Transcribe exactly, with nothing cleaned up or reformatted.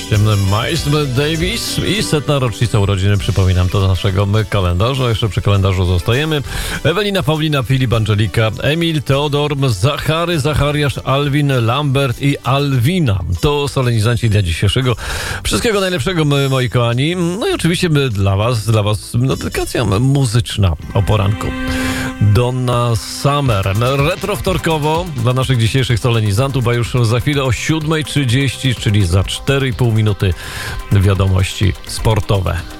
gościem Miles Davis i setna rocznica urodziny, przypominam to z naszego kalendarza. Jeszcze przy kalendarzu zostajemy. Ewelina, Paulina, Filip, Angelika, Emil, Teodor, Zachary, Zachariasz, Alwin, Lambert i Alwina. To solenizanci dnia dzisiejszego. Wszystkiego najlepszego, my, moi kochani. No i oczywiście my dla was, dla was no, dedykacja muzyczna o poranku. Donna Summer. Retro wtorkowo dla naszych dzisiejszych solenizantów, a już za chwilę o siódma trzydzieści, czyli za cztery i pół minuty wiadomości sportowe.